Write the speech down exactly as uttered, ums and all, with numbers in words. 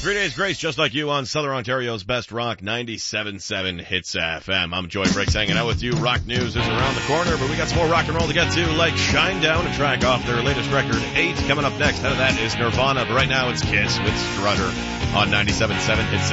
Three Days Grace, just like you on Southern Ontario's best rock, ninety-seven point seven Hits F M. I'm Joy Briggs hanging out with you. Rock news is around the corner, but we got some more rock and roll to get to, like Shinedown, a track off their latest record, eight. Coming up next, out of that is Nirvana, but right now it's Kiss with Strutter on ninety-seven point seven Hits